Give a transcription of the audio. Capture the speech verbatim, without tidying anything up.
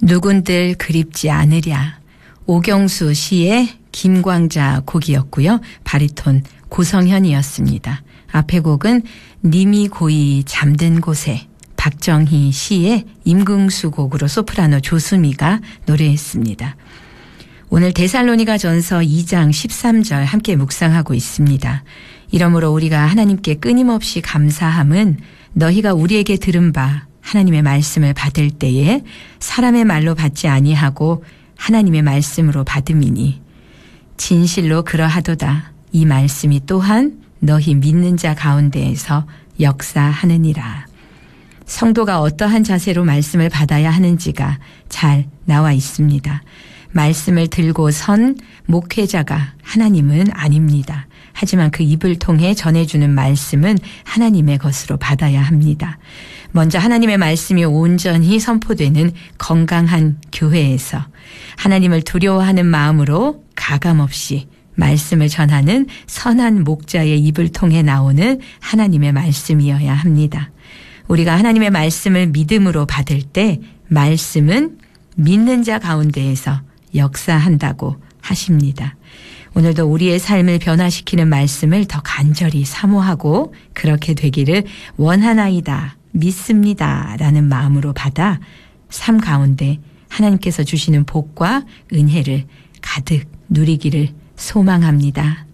누군들 그립지 않으랴. 오경수 시의 김광자 곡이었고요. 바리톤 고성현이었습니다. 앞의 곡은 님이 고이 잠든 곳에, 박정희 시의 임금수 곡으로 소프라노 조수미가 노래했습니다. 오늘 데살로니가 전서 이 장 십삼 절 함께 묵상하고 있습니다. 이러므로 우리가 하나님께 끊임없이 감사함은 너희가 우리에게 들은 바 하나님의 말씀을 받을 때에 사람의 말로 받지 아니하고 하나님의 말씀으로 받음이니 진실로 그러하도다. 이 말씀이 또한 너희 믿는 자 가운데에서 역사하느니라. 성도가 어떠한 자세로 말씀을 받아야 하는지가 잘 나와 있습니다. 말씀을 들고 선 목회자가 하나님은 아닙니다. 하지만 그 입을 통해 전해주는 말씀은 하나님의 것으로 받아야 합니다. 먼저 하나님의 말씀이 온전히 선포되는 건강한 교회에서 하나님을 두려워하는 마음으로 가감없이 말씀을 전하는 선한 목자의 입을 통해 나오는 하나님의 말씀이어야 합니다. 우리가 하나님의 말씀을 믿음으로 받을 때 말씀은 믿는 자 가운데에서 역사한다고 하십니다. 오늘도 우리의 삶을 변화시키는 말씀을 더 간절히 사모하고 그렇게 되기를 원하나이다, 믿습니다 라는 마음으로 받아 삶 가운데 하나님께서 주시는 복과 은혜를 가득 누리기를 소망합니다.